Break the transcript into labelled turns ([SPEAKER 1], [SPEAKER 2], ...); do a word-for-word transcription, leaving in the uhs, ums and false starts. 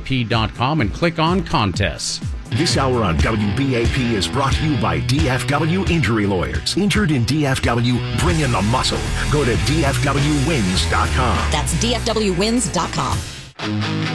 [SPEAKER 1] P dot com and click on contests.
[SPEAKER 2] This hour on W B A P is brought to you by D F W Injury Lawyers. Injured in D F W? Bring in the muscle. Go to D F W wins dot com.
[SPEAKER 3] That's D F W wins dot com.